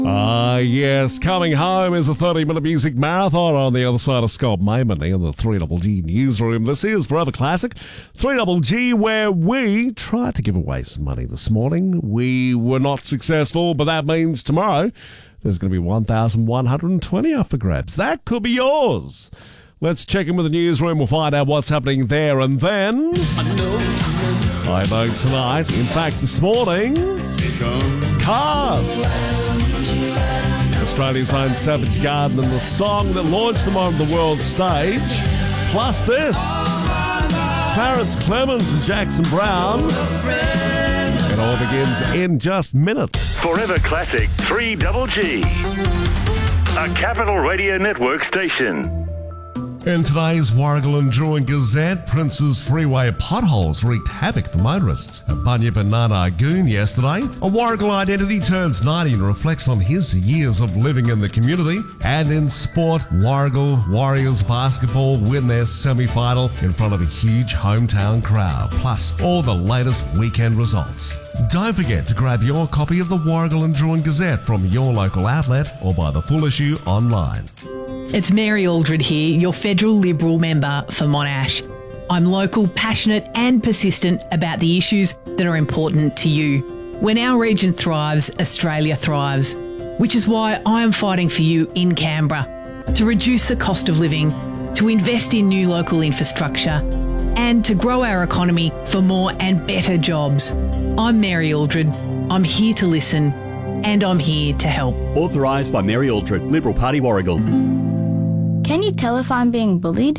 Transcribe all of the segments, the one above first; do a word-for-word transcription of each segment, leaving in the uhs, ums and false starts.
Ah, yes. Coming home is a thirty-minute music marathon on the other side of Scott Mayman in the three G G newsroom. This is Forever Classic, three G G, where we tried to give away some money this morning. We were not successful, but that means tomorrow there's going to be one thousand one hundred twenty up for grabs. That could be yours. Let's check in with the newsroom. We'll find out what's happening there. And then, I know tonight, in fact this morning, Cars. Australia's own Savage Garden and the song that launched them on the world stage. Plus this, Clarence Clemens and Jackson Brown. It all begins in just minutes. Forever Classic three G G, a Capital Radio Network station. In today's Warragul and Druin Gazette, Prince's Freeway potholes wreaked havoc for motorists. At Bunyip and Narnagoon yesterday, a Warragul identity turns ninety and reflects on his years of living in the community. And in sport, Warragul Warriors basketball win their semi-final in front of a huge hometown crowd, plus all the latest weekend results. Don't forget to grab your copy of the Warragul and Druin Gazette from your local outlet or buy the full issue online. It's Mary Aldred here, your federal Liberal member for Monash. I'm local, passionate and persistent about the issues that are important to you. When our region thrives, Australia thrives, which is why I am fighting for you in Canberra to reduce the cost of living, to invest in new local infrastructure and to grow our economy for more and better jobs. I'm Mary Aldred. I'm here to listen and I'm here to help. Authorised by Mary Aldred, Liberal Party, Warragul. Can you tell if I'm being bullied?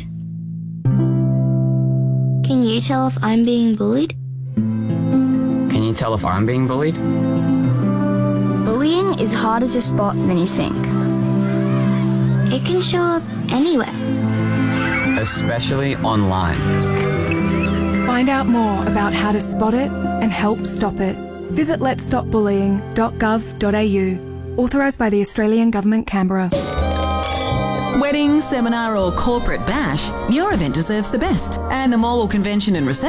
Can you tell if I'm being bullied? Can you tell if I'm being bullied? Bullying is harder to spot than you think. It can show up anywhere. Especially online. Find out more about how to spot it and help stop it. Visit lets stop bullying dot gov dot a u. Authorised by the Australian Government, Canberra. Wedding, seminar or corporate bash, your event deserves the best. And the Morwell Convention and Reception